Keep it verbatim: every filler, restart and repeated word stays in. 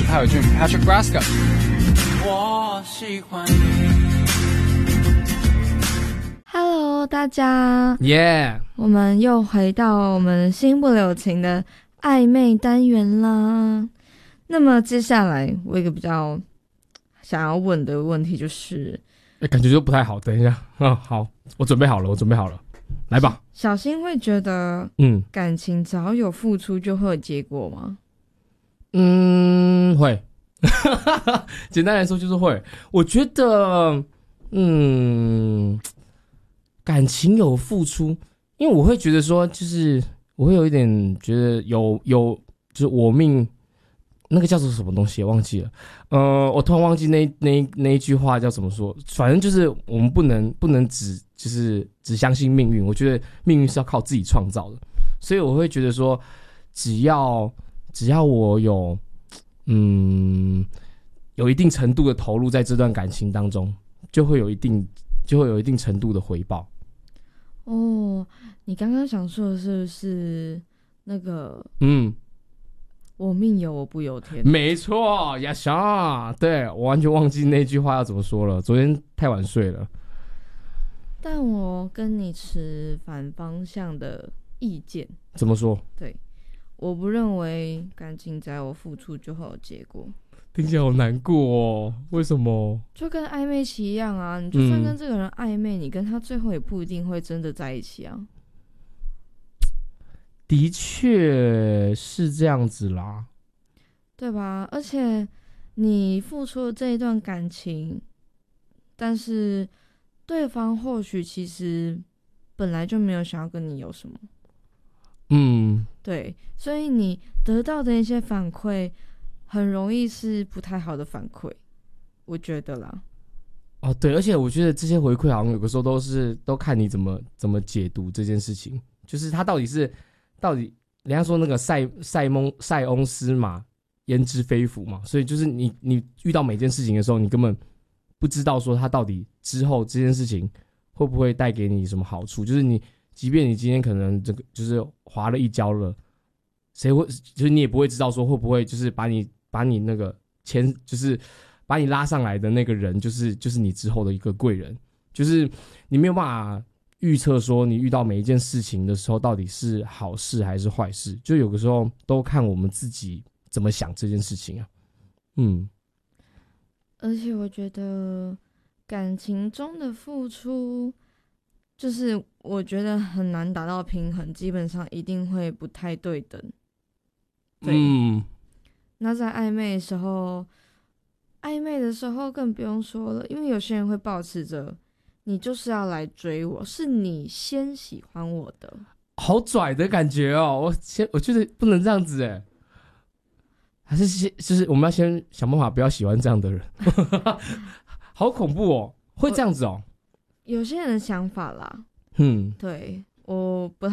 派伟俊 Patrick Rasca。我喜欢你。 Hello， 大家， 耶、yeah ！ 我们又回到我们心不留情的暧昧单元啦。那么接下来我有一个比较想要问的问题就是， 欸、感觉就不太好。等一下，嗯，好，我准备好了，我准备好了，来吧。 小新会觉得，嗯，感情只要有付出就会有结果吗？ 嗯，会。简单来说就是会。我觉得，嗯，感情有付出，因为我会觉得说，就是我会有一点觉得有有，就是我命。那个叫做什么东西忘记了，呃，我突然忘记那那那一句话叫怎么说，反正就是我们不能不能只就是只相信命运，我觉得命运是要靠自己创造的，所以我会觉得说，只要只要我有嗯有一定程度的投入在这段感情当中，就会有一定就会有一定程度的回报。 哦，你刚刚想说的是不是那个嗯？ 我命由我不由天， 没错呀，想对我完全忘记那句话要怎么说了，昨天太晚睡了。 但我跟你持反方向的意见。 怎么说？ 对，我不认为感情只要有付出就会有结果。 听起来好难过哦，为什么？ 就跟暧昧期一样啊，你就算跟这个人暧昧、嗯、你跟他最后也不一定会真的在一起啊。 的确是这样子啦， 对吧？而且你付出了这一段感情，但是对方或许其实本来就没有想要跟你有什么， 嗯， 对，所以你得到的一些反馈很容易是不太好的反馈，我觉得啦。 哦，对，而且我觉得这些回馈好像有的时候都是都看你怎么怎么解读这件事情，就是他到底是。到底人家说那个塞塞翁塞翁失马焉知非福嘛，所以就是你你遇到每件事情的时候，你根本不知道说他到底之后这件事情会不会带给你什么好处，就是你即便你今天可能这个就是滑了一跤了，谁会就是你也不会知道说会不会就是把你把你那个牵就是把你拉上来的那个人就是就是你之后的一个贵人，就是你没有办法预测说你遇到每一件事情的时候到底是好事还是坏事，就有的时候都看我们自己怎么想这件事情啊。嗯， 而且我觉得感情中的付出，就是我觉得很难达到平衡，基本上一定会不太对等。对，嗯，那在暧昧的时候，暧昧的时候更不用说了，因为有些人会抱持着。你就是要来追我，是你先喜欢我的， 好拽的感觉哦！我先我觉得不能这样子哎，还是先就是我们要先想办法不要喜欢这样的人，好恐怖哦！会这样子哦？ 有些人的想法啦， 嗯， 对，我不